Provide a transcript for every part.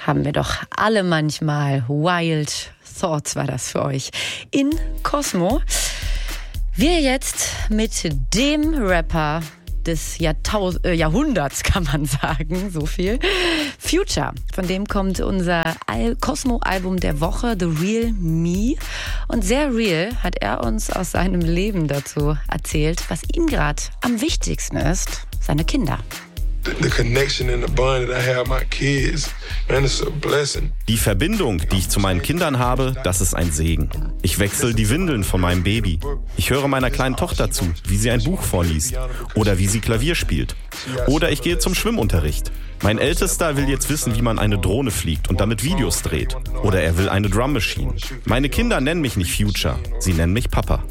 haben wir doch alle manchmal. Wild Thoughts war das für euch. In Cosmo. Wir jetzt mit dem Rapper des Jahrhunderts, kann man sagen, so viel. Future, von dem kommt unser Cosmo-Album der Woche, The Real Me. Und sehr real hat er uns aus seinem Leben dazu erzählt, was ihm gerade am wichtigsten ist, seine Kinder. Die Verbindung, die ich zu meinen Kindern habe, das ist ein Segen. Ich wechsle die Windeln von meinem Baby. Ich höre meiner kleinen Tochter zu, wie sie ein Buch vorliest oder wie sie Klavier spielt. Oder ich gehe zum Schwimmunterricht. Mein Ältester will jetzt wissen, wie man eine Drohne fliegt und damit Videos dreht. Oder er will eine Drum Machine. Meine Kinder nennen mich nicht Future, sie nennen mich Papa.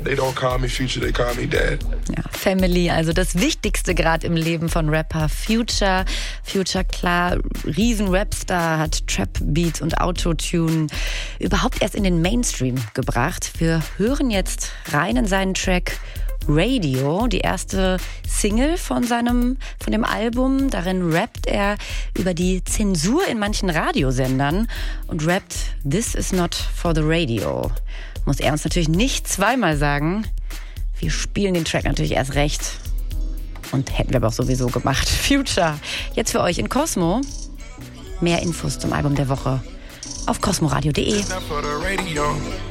Ja, Family, also das Wichtigste gerade im Leben von Rapper Future. Future, klar, Riesen-Rapstar, hat Trap-Beats und Autotune überhaupt erst in den Mainstream gebracht. Wir hören jetzt rein in seinen Track Radio, die erste Single von dem Album. Darin rappt er über die Zensur in manchen Radiosendern und rappt This is not for the radio. Muss er uns natürlich nicht zweimal sagen. Wir spielen den Track natürlich erst recht. Und hätten wir aber auch sowieso gemacht. Future, jetzt für euch in Cosmo. Mehr Infos zum Album der Woche auf cosmoradio.de.